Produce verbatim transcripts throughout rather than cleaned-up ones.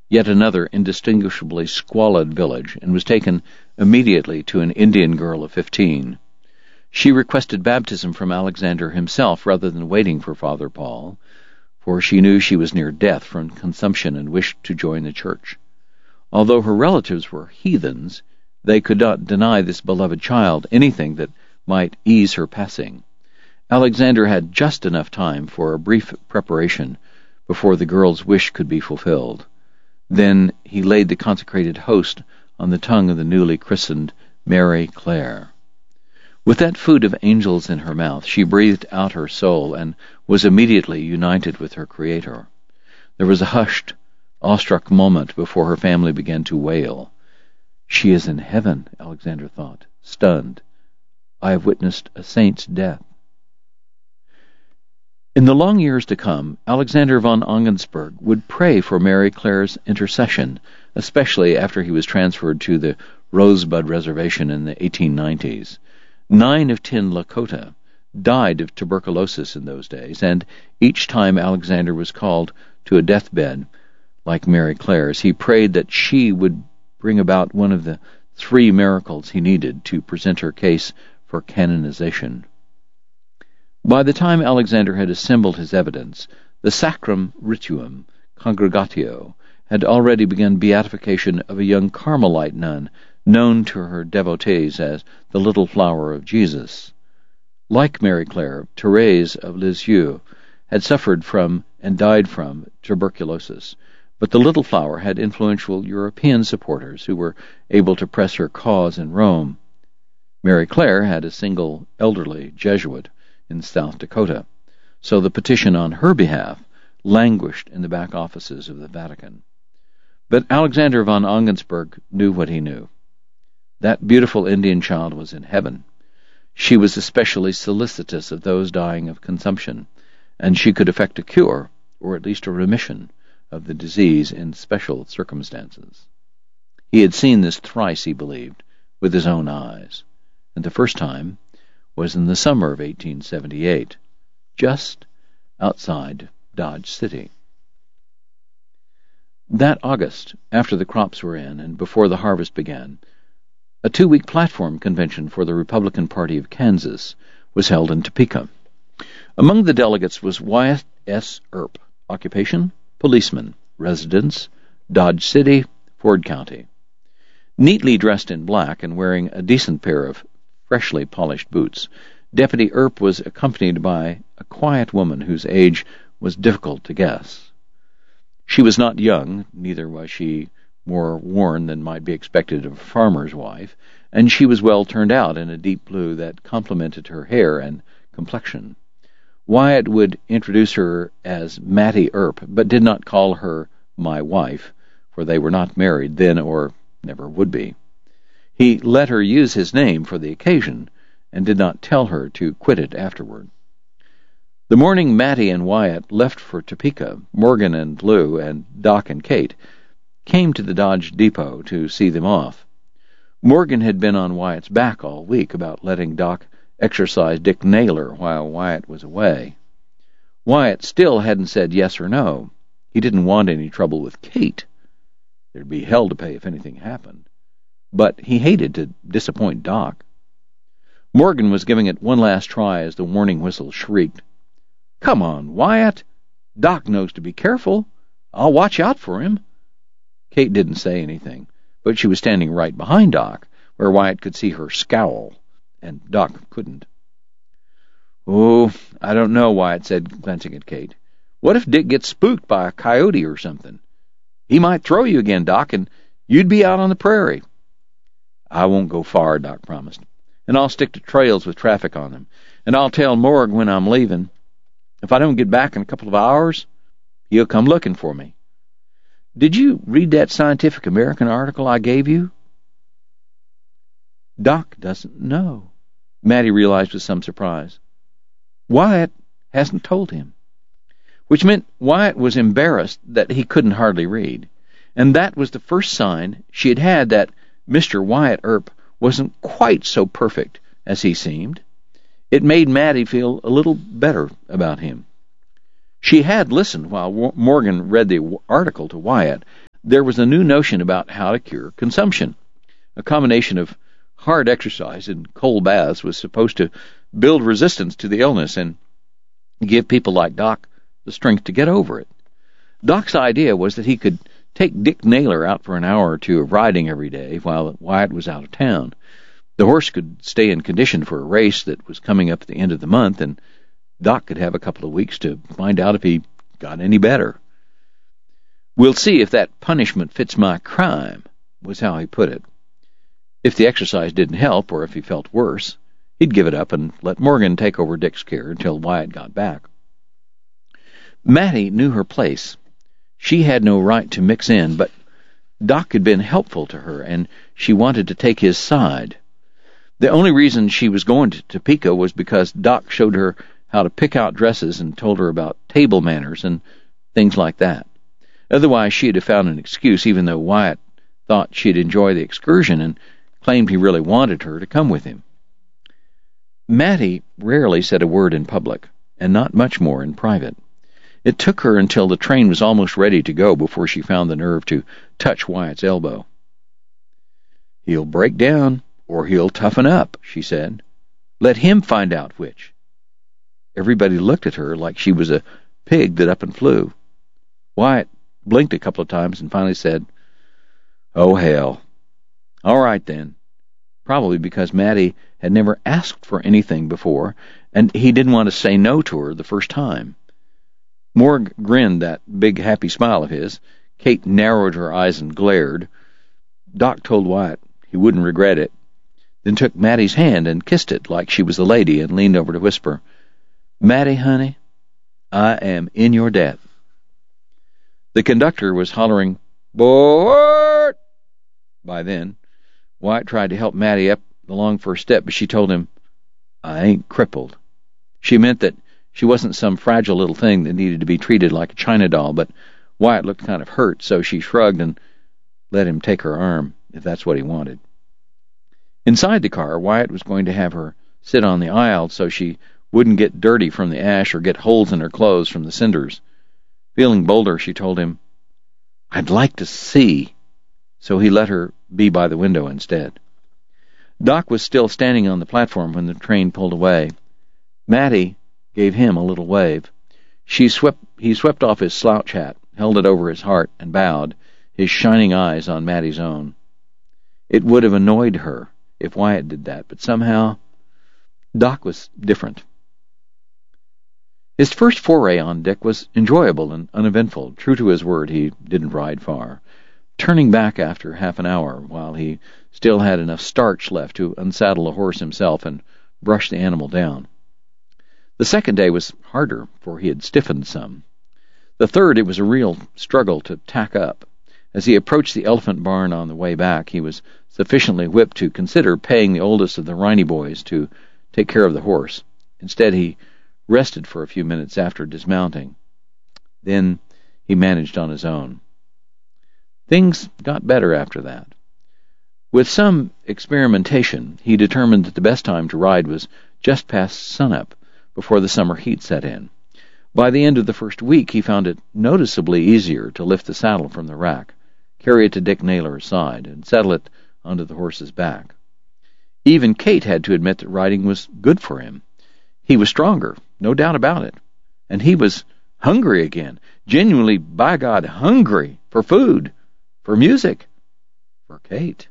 yet another indistinguishably squalid village, and was taken immediately to an Indian girl of fifteen. She requested baptism from Alexander himself rather than waiting for Father Paul, for she knew she was near death from consumption and wished to join the church. Although her relatives were heathens, they could not deny this beloved child anything that might ease her passing. Alexander had just enough time for a brief preparation before the girl's wish could be fulfilled. Then he laid the consecrated host on the tongue of the newly christened Mary Clare. With that food of angels in her mouth, she breathed out her soul and was immediately united with her Creator. There was a hushed, awestruck moment before her family began to wail. "She is in heaven," Alexander thought, stunned. "I have witnessed a saint's death." In the long years to come, Alexander von Ongensberg would pray for Mary Clare's intercession, especially after he was transferred to the Rosebud Reservation in the eighteen nineties. Nine of ten Lakota died of tuberculosis in those days, and each time Alexander was called to a deathbed like Mary Clare's, he prayed that she would bring about one of the three miracles he needed to present her case for canonization. By the time Alexander had assembled his evidence, the Sacrum Rituum Congregatio had already begun beatification of a young Carmelite nun known to her devotees as the Little Flower of Jesus. Like Mary Clare, Thérèse of Lisieux had suffered from and died from tuberculosis, but the Little Flower had influential European supporters who were able to press her cause in Rome. Mary Clare had a single elderly Jesuit in South Dakota, so the petition on her behalf languished in the back offices of the Vatican. But Alexander von Ongensberg knew what he knew. That beautiful Indian child was in heaven. She was especially solicitous of those dying of consumption, and she could effect a cure, or at least a remission, of the disease in special circumstances. He had seen this thrice, he believed, with his own eyes, and the first time was in the summer of eighteen seventy-eight, just outside Dodge City. That August, after the crops were in and before the harvest began, a two-week platform convention for the Republican Party of Kansas was held in Topeka. Among the delegates was Wyatt S. Earp, occupation, policeman, residence, Dodge City, Ford County. Neatly dressed in black and wearing a decent pair of freshly polished boots, Deputy Earp was accompanied by a quiet woman whose age was difficult to guess. She was not young, neither was she more worn than might be expected of a farmer's wife, and she was well turned out in a deep blue that complemented her hair and complexion. Wyatt would introduce her as Mattie Earp, but did not call her my wife, for they were not married then or never would be. He let her use his name for the occasion, and did not tell her to quit it afterward. The morning Mattie and Wyatt left for Topeka, Morgan and Lou and Doc and Kate came to the Dodge Depot to see them off. Morgan had been on Wyatt's back all week about letting Doc exercise Dick Naylor while Wyatt was away. Wyatt still hadn't said yes or no. He didn't want any trouble with Kate. There'd be hell to pay if anything happened. But he hated to disappoint Doc. Morgan was giving it one last try as the warning whistle shrieked. "Come on, Wyatt. Doc knows to be careful. I'll watch out for him." Kate didn't say anything, but she was standing right behind Doc, where Wyatt could see her scowl, and Doc couldn't. "Oh, I don't know," Wyatt said, glancing at Kate. "What if Dick gets spooked by a coyote or something? He might throw you again, Doc, and you'd be out on the prairie." "I won't go far," Doc promised, "and I'll stick to trails with traffic on them, and I'll tell Morg when I'm leaving. If I don't get back in a couple of hours, he'll come looking for me. Did you read that Scientific American article I gave you?" Doc doesn't know, Mattie realized with some surprise. Wyatt hasn't told him, which meant Wyatt was embarrassed that he couldn't hardly read, and that was the first sign she had had that Mister Wyatt Earp wasn't quite so perfect as he seemed. It made Mattie feel a little better about him. She had listened while Morgan read the article to Wyatt, there was a new notion about how to cure consumption. A combination of hard exercise and cold baths was supposed to build resistance to the illness and give people like Doc the strength to get over it. Doc's idea was that he could take Dick Naylor out for an hour or two of riding every day while Wyatt was out of town. The horse could stay in condition for a race that was coming up at the end of the month, and Doc could have a couple of weeks to find out if he got any better. "We'll see if that punishment fits my crime," was how he put it. If the exercise didn't help, or if he felt worse, he'd give it up and let Morgan take over Dick's care until Wyatt got back. Mattie knew her place. She had no right to mix in, but Doc had been helpful to her, and she wanted to take his side. The only reason she was going to Topeka was because Doc showed her how to pick out dresses and told her about table manners and things like that. Otherwise, she'd have found an excuse, even though Wyatt thought she'd enjoy the excursion and claimed he really wanted her to come with him. Mattie rarely said a word in public, and not much more in private. It took her until the train was almost ready to go before she found the nerve to touch Wyatt's elbow. "He'll break down, or he'll toughen up," she said. "Let him find out which." Everybody looked at her like she was a pig that up and flew. Wyatt blinked a couple of times and finally said, "Oh, hell. All right, then." Probably because Mattie had never asked for anything before, and he didn't want to say no to her the first time. Morg grinned that big happy smile of his. Kate narrowed her eyes and glared. Doc told Wyatt he wouldn't regret it, then took Mattie's hand and kissed it like she was a lady and leaned over to whisper, "Mattie, honey, I am in your debt." The conductor was hollering, "Board!" By then, Wyatt tried to help Mattie up the long first step, but she told him, "I ain't crippled." She meant that she wasn't some fragile little thing that needed to be treated like a china doll, but Wyatt looked kind of hurt, so she shrugged and let him take her arm, if that's what he wanted. Inside the car, Wyatt was going to have her sit on the aisle so she wouldn't get dirty from the ash or get holes in her clothes from the cinders. Feeling bolder, she told him, "I'd like to see," so he let her be by the window instead. Doc was still standing on the platform when the train pulled away. Mattie gave him a little wave. She swept, he swept off his slouch hat, held it over his heart, and bowed, his shining eyes on Mattie's own. It would have annoyed her if Wyatt did that, but somehow Doc was different. His first foray on Dick was enjoyable and uneventful. True to his word, he didn't ride far, turning back after half an hour while he still had enough starch left to unsaddle a horse himself and brush the animal down. The second day was harder, for he had stiffened some. The third, it was a real struggle to tack up. As he approached the elephant barn on the way back, he was sufficiently whipped to consider paying the oldest of the Riney boys to take care of the horse. Instead, he rested for a few minutes after dismounting. Then he managed on his own. Things got better after that. With some experimentation, he determined that the best time to ride was just past sunup, before the summer heat set in. By the end of the first week, he found it noticeably easier to lift the saddle from the rack, carry it to Dick Naylor's side, and settle it onto the horse's back. Even Kate had to admit that riding was good for him. He was stronger, no doubt about it, and he was hungry again, genuinely, by God, hungry for food, for music, for Kate.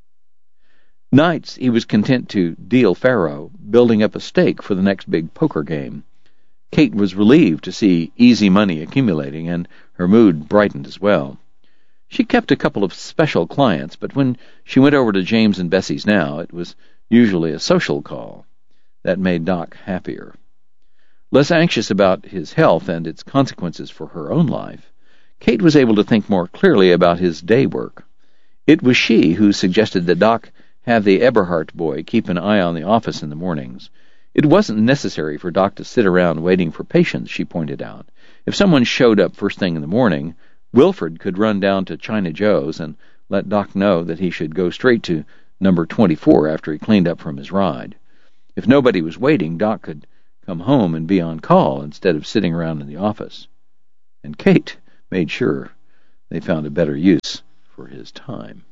Nights he was content to deal faro, building up a stake for the next big poker game. Kate was relieved to see easy money accumulating, and her mood brightened as well. She kept a couple of special clients, but when she went over to James and Bessie's now, it was usually a social call. That made Doc happier. Less anxious about his health and its consequences for her own life, Kate was able to think more clearly about his day work. It was she who suggested that Doc have the Eberhardt boy keep an eye on the office in the mornings. It wasn't necessary for Doc to sit around waiting for patients, she pointed out. If someone showed up first thing in the morning, Wilfred could run down to China Joe's and let Doc know that he should go straight to number twenty-four after he cleaned up from his ride. If nobody was waiting, Doc could come home and be on call instead of sitting around in the office. And Kate made sure they found a better use for his time.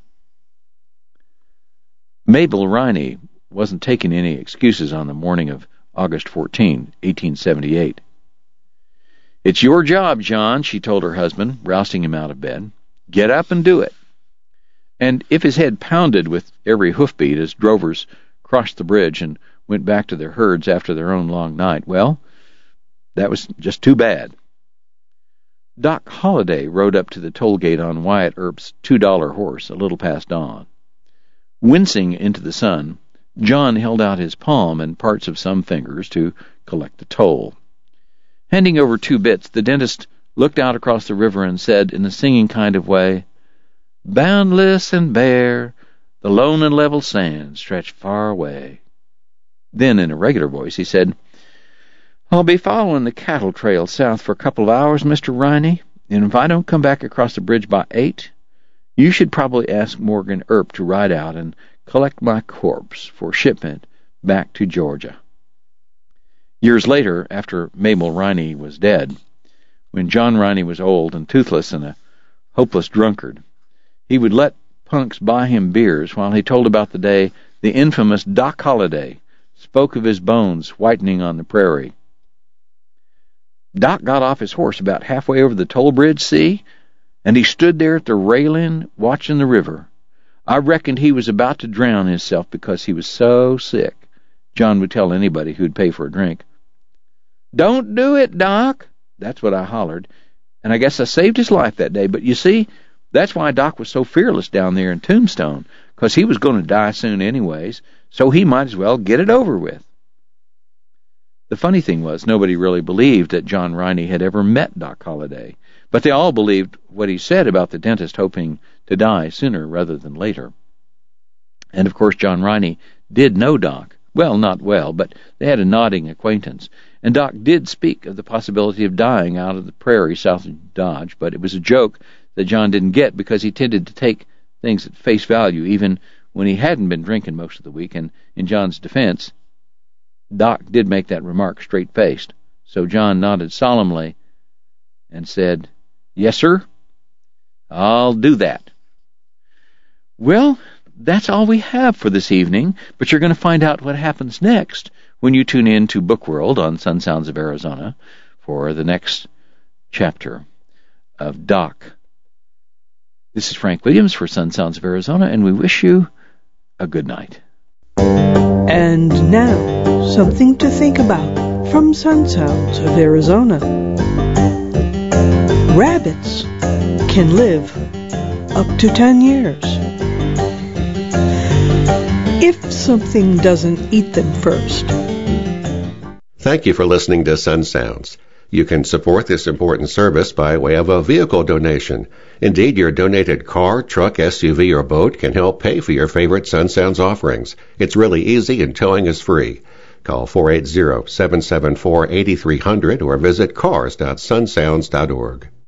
Mabel Riney wasn't taking any excuses on the morning of August fourteenth, eighteen seventy-eight. "It's your job, John," she told her husband, rousting him out of bed. "Get up and do it." And if his head pounded with every hoofbeat as drovers crossed the bridge and went back to their herds after their own long night, well, that was just too bad. Doc Holliday rode up to the toll gate on Wyatt Earp's two-dollar horse a little past dawn. Wincing into the sun, John held out his palm and parts of some fingers to collect the toll. Handing over two bits, the dentist looked out across the river and said in a singing kind of way, "Boundless and bare, the lone and level sands stretch far away." Then, in a regular voice, he said, "I'll be following the cattle trail south for a couple of hours, Mister Riney, and if I don't come back across the bridge by eight, you should probably ask Morgan Earp to ride out and collect my corpse for shipment back to Georgia." Years later, after Mabel Riney was dead, when John Riney was old and toothless and a hopeless drunkard, he would let punks buy him beers while he told about the day the infamous Doc Holliday spoke of his bones whitening on the prairie. "Doc got off his horse about halfway over the toll bridge, see? And he stood there at the railing watching the river. I reckoned he was about to drown himself because he was so sick," John would tell anybody who'd pay for a drink. "Don't do it, Doc." That's what I hollered, and I guess I saved his life that day. But you see, that's why Doc was so fearless down there in Tombstone, because he was going to die soon anyways, so he might as well get it over with. The funny thing was, nobody really believed that John Riney had ever met Doc Holliday, but they all believed what he said about the dentist hoping to die sooner rather than later. And of course John Riney did know Doc. Well, not well, but they had a nodding acquaintance, and Doc did speak of the possibility of dying out of the prairie south of Dodge, but it was a joke that John didn't get because he tended to take things at face value even when he hadn't been drinking most of the week, and in John's defense, Doc did make that remark straight-faced. So John nodded solemnly and said, "Yes, sir, I'll do that." Well, that's all we have for this evening, but you're going to find out what happens next when you tune in to Book World on Sun Sounds of Arizona for the next chapter of Doc. This is Frank Williams for Sun Sounds of Arizona, and we wish you a good night. And now, something to think about from Sun Sounds of Arizona. Rabbits can live up to ten years if something doesn't eat them first. Thank you for listening to Sun Sounds. You can support this important service by way of a vehicle donation. Indeed, your donated car, truck, S U V, or boat can help pay for your favorite Sun Sounds offerings. It's really easy and towing is free. Call four eight zero, seven seven four, eight three zero zero or visit cars dot sun sounds dot org.